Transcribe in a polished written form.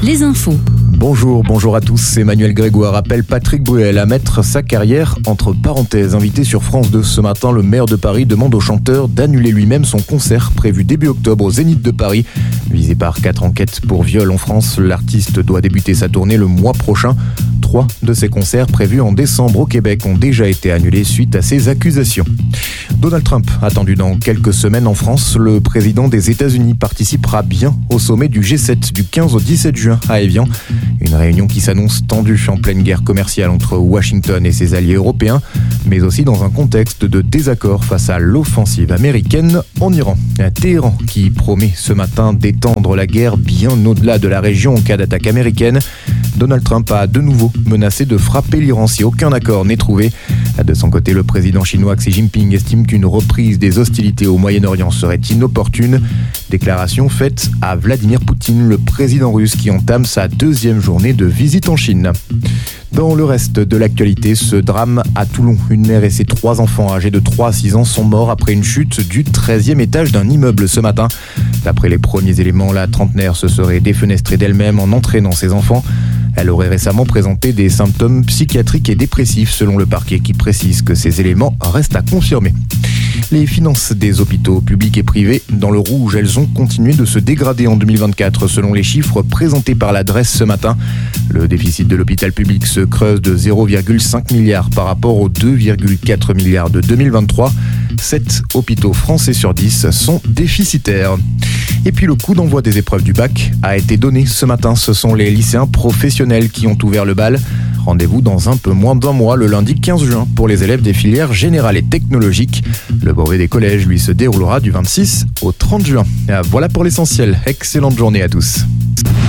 les infos. Bonjour à tous. Emmanuel Grégoire appelle Patrick Bruel à mettre sa carrière entre parenthèses. Invité sur France 2 ce matin, le maire de Paris demande au chanteur d'annuler lui-même son concert prévu début octobre au Zénith de Paris. Visé par 4 enquêtes pour viol en France, l'artiste doit débuter sa tournée le mois prochain. 3 de ses concerts prévus en décembre au Québec ont déjà été annulés suite à ces accusations. Donald Trump, attendu dans quelques semaines en France, le président des États-Unis participera bien au sommet du G7 du 15 au 17 juin à Évian. Une réunion qui s'annonce tendue en pleine guerre commerciale entre Washington et ses alliés européens, mais aussi dans un contexte de désaccord face à l'offensive américaine en Iran. Téhéran qui promet ce matin d'étendre la guerre bien au-delà de la région en cas d'attaque américaine. Donald Trump a de nouveau menacé de frapper l'Iran si aucun accord n'est trouvé. De son côté, le président chinois Xi Jinping estime qu'une reprise des hostilités au Moyen-Orient serait inopportune. Déclaration faite à Vladimir Poutine, le président russe qui entame sa 2e journée de visite en Chine. Dans le reste de l'actualité, ce drame à Toulon. Une mère et ses 3 enfants âgés de 3 à 6 ans sont morts après une chute du 13e étage d'un immeuble ce matin. D'après les premiers éléments, la trentenaire se serait défenestrée d'elle-même en entraînant ses enfants. Elle aurait récemment présenté des symptômes psychiatriques et dépressifs selon le parquet qui précise que ces éléments restent à confirmer. Les finances des hôpitaux publics et privés dans le rouge, elles ont continué de se dégrader en 2024 selon les chiffres présentés par l'adresse ce matin. Le déficit de l'hôpital public se creuse de 0,5 milliard par rapport aux 2,4 milliards de 2023. 7 hôpitaux français sur 10 sont déficitaires. Et puis le coup d'envoi des épreuves du bac a été donné ce matin. Ce sont les lycéens professionnels qui ont ouvert le bal. Rendez-vous dans un peu moins d'1 mois, le lundi 15 juin, pour les élèves des filières générales et technologiques. Le brevet des collèges, lui, se déroulera du 26 au 30 juin. Voilà pour l'essentiel. Excellente journée à tous.